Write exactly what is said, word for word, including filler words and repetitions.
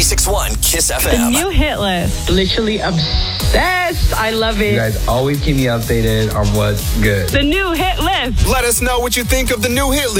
ninety-six point one Kiss F M. The new hit list. Literally obsessed. I love it. You guys always keep me updated on what's good. The new hit list. Let us know what you think of the new hit list.